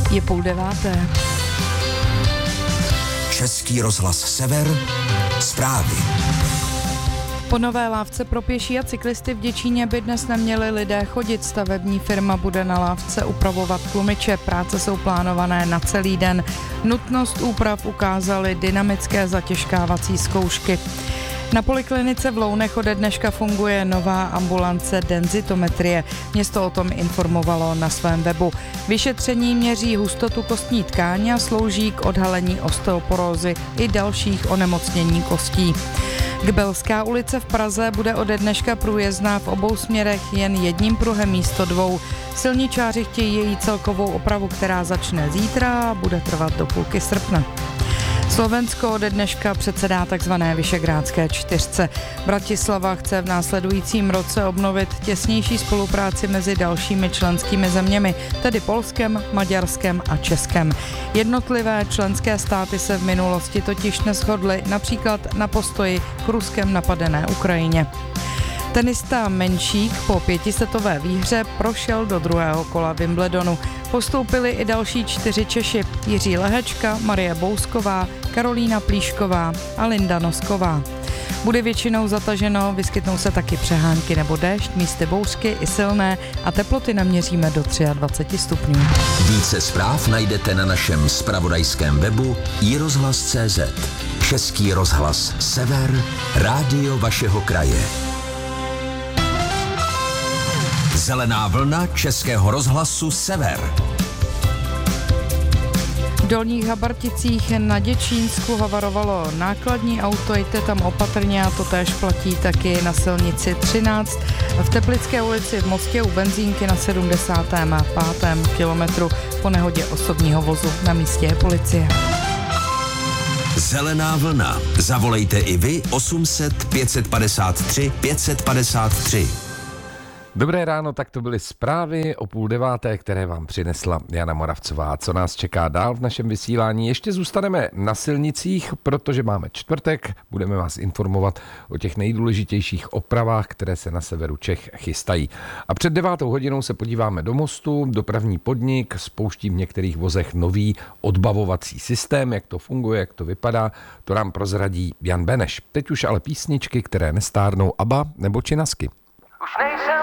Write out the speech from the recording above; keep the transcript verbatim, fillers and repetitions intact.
Je půl deváté. Český rozhlas Sever, zprávy. Po nové lávce pro pěší a cyklisty v Děčíně by dnes neměli lidé chodit. Stavební firma bude na lávce upravovat tlumiče. Práce jsou plánované na celý den. Nutnost úprav ukázaly dynamické zatěžkávací zkoušky. Na poliklinice v Lounech ode dneška funguje nová ambulance denzitometrie. Město o tom informovalo na svém webu. Vyšetření měří hustotu kostní tkáně a slouží k odhalení osteoporózy i dalších onemocnění kostí. Gbelská ulice v Praze bude ode dneška průjezdná v obou směrech jen jedním pruhem místo dvou. Silničáři chtějí její celkovou opravu, která začne zítra a bude trvat do půlky srpna. Slovensko ode dneška předsedá takzvané Visegrádské čtyřce. Bratislava chce v následujícím roce obnovit těsnější spolupráci mezi dalšími členskými zeměmi, tedy Polskem, Maďarskem a Českem. Jednotlivé členské státy se v minulosti totiž neshodly například na postoji k Ruskem napadené Ukrajině. Tenista Menšík po pětisetové výhře prošel do druhého kola Wimbledonu. Postoupili i další čtyři Češi: Jiří Lehečka, Marie Bousková, Karolína Plíšková a Linda Nosková. Bude většinou zataženo, vyskytnou se taky přehánky nebo déšť, místy bouřky i silné a teploty naměříme do dvacet tři stupňů. Více zpráv najdete na našem zpravodajském webu i rozhlas tečka cé zet. Český rozhlas Sever, rádio vašeho kraje. Zelená vlna Českého rozhlasu Sever. V Dolních Habarticích na Děčínsku havarovalo nákladní auto, jděte tam opatrně a to též platí taky na silnici třináct. V Teplické ulici v Mostě u benzínky na sedmdesátém pátém kilometru po nehodě osobního vozu. Na místě je policie. Zelená vlna. Zavolejte i vy osm set pět padesát tři pět padesát tři. Dobré ráno, tak to byly zprávy o půl deváté, které vám přinesla Jana Moravcová. Co nás čeká dál v našem vysílání? Ještě zůstaneme na silnicích, protože máme čtvrtek. Budeme vás informovat o těch nejdůležitějších opravách, které se na severu Čech chystají. A před devátou hodinou se podíváme do Mostu. Dopravní podnik spouští v některých vozech nový odbavovací systém. Jak to funguje, jak to vypadá, to nám prozradí Jan Beneš. Teď už ale písničky, které nestárnou, ABBA nebo Činasky. Už nejsem